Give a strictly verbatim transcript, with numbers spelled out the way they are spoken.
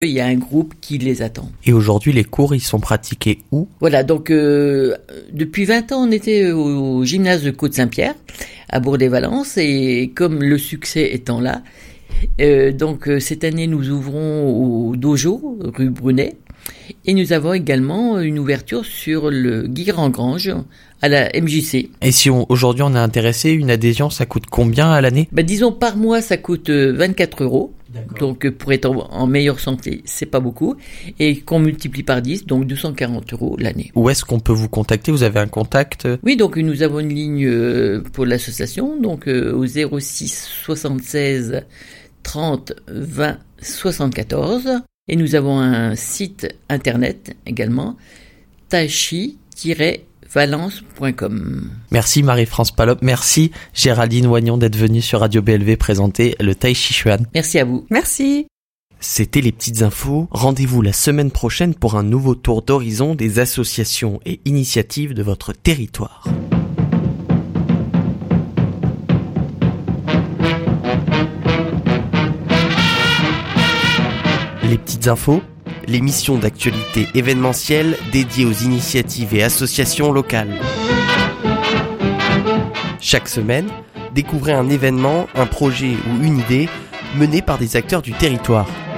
Il y a un groupe qui les attend. Et aujourd'hui, les cours, ils sont pratiqués où ? Voilà, donc euh, depuis vingt ans, on était au, au gymnase de Côte-Saint-Pierre, à Bourg-des-Valences, et comme le succès étant là, euh, donc euh, cette année, nous ouvrons au Dojo, rue Brunet, et nous avons également une ouverture sur le Guy-Rengrange, à la M J C. Et si on, aujourd'hui on est intéressé, une adhésion, ça coûte combien à l'année ? Ben, disons par mois, ça coûte vingt-quatre euros. D'accord. Donc pour être en, en meilleure santé, c'est pas beaucoup. Et qu'on multiplie par dix, donc deux cent quarante euros l'année. Où est-ce qu'on peut vous contacter ? Vous avez un contact ? Oui, donc nous avons une ligne euh, pour l'association, donc euh, au zéro six soixante-seize trente vingt soixante-quatorze. Et nous avons un site internet également, taichi tiret valence point com. Merci Marie-France Palop, merci Géraldine Wagnon d'être venue sur Radio B L V présenter le Tai Chi Chuan. Merci à vous. Merci. C'était les petites infos. Rendez-vous la semaine prochaine pour un nouveau tour d'horizon des associations et initiatives de votre territoire. Les petites infos, l'émission d'actualité événementielle dédiée aux initiatives et associations locales. Chaque semaine, découvrez un événement, un projet ou une idée mené par des acteurs du territoire.